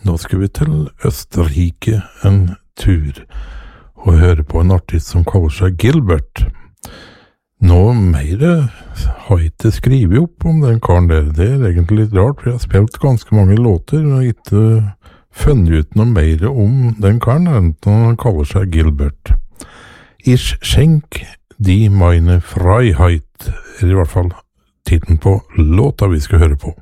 Nå skal vi til Østerrike en tur, og høre på en artist som kaller seg Gilbert. Noe mer har jeg ikke skrevet opp om den karen der. Det er egentlig litt rart, for jeg har spilt ganske mange låter, og ikke funnet ut noe mer om den karen, enn han kaller seg Gilbert. Ich schenk die meine Freiheit, er i hvert fall titlen på låta vi skal høre på.